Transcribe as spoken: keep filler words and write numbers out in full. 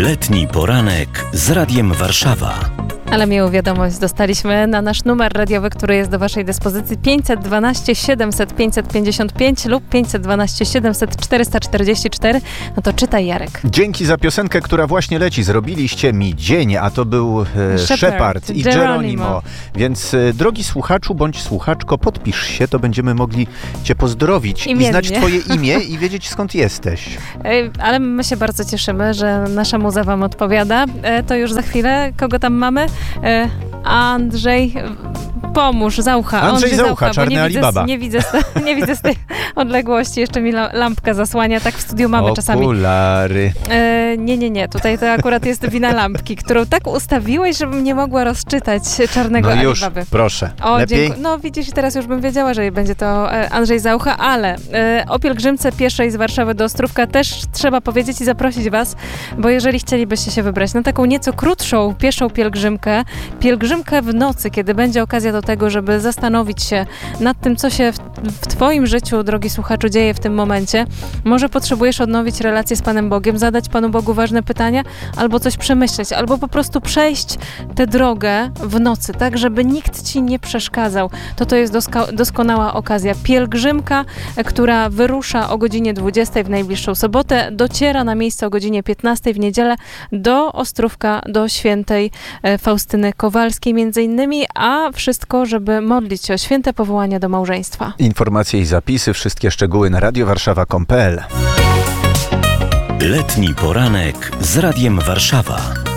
Letni poranek z Radiem Warszawa. Ale miłą wiadomość dostaliśmy na nasz numer radiowy, który jest do waszej dyspozycji pięćset dwanaście siedemset pięćset pięćdziesiąt pięć lub pięćset dwanaście siedemset czterysta czterdzieści cztery. No to czytaj, Jarek. Dzięki za piosenkę, która właśnie leci. Zrobiliście mi dzień, a to był e, Shepard, Shepard i Geronimo. Geronimo. Więc e, drogi słuchaczu bądź słuchaczko, podpisz się, to będziemy mogli cię pozdrowić Imiennie. i znać twoje imię i wiedzieć, skąd jesteś. Ej, ale my się bardzo cieszymy, że nasza muza wam odpowiada. E, to już za chwilę. Kogo tam mamy? E, Andrzej, pomóż, Zaucha. Andrzej Zaucha, Zaucha, czarny nie Alibaba. Widzę, nie, widzę z te, nie widzę z tej odległości, jeszcze mi la, lampka zasłania, tak w studiu mamy czasami. Okulary. E, nie, nie, nie, tutaj to akurat jest wina lampki, którą tak ustawiłeś, żebym nie mogła rozczytać czarnego No już, Alibaby. proszę. O, Lepiej? dziękuję. No widzisz, teraz już bym wiedziała, że będzie to e, Andrzej Zaucha, ale e, o pielgrzymce pieszej z Warszawy do Ostrówka też trzeba powiedzieć i zaprosić was, bo jeżeli chcielibyście się wybrać na taką nieco krótszą, pieszą pielgrzymkę, pielgrzymkę w nocy, kiedy będzie okazja do tego, żeby zastanowić się nad tym, co się w, w twoim życiu, drogi słuchaczu, dzieje w tym momencie, może potrzebujesz odnowić relację z Panem Bogiem, zadać Panu Bogu ważne pytania, albo coś przemyśleć, albo po prostu przejść tę drogę w nocy, tak, żeby nikt ci nie przeszkadzał. To to jest doska- doskonała okazja. Pielgrzymka, e, która wyrusza o godzinie dwudziestej w najbliższą sobotę, dociera na miejsce o godzinie piętnastej w niedzielę do Ostrówka, do świętej e, Faustyny Kowalskiej między innymi, a wszystko, żeby modlić się o święte powołania do małżeństwa. Informacje i zapisy, wszystkie szczegóły na radiowarszawa kropka com kropka pe el. Letni poranek z Radiem Warszawa.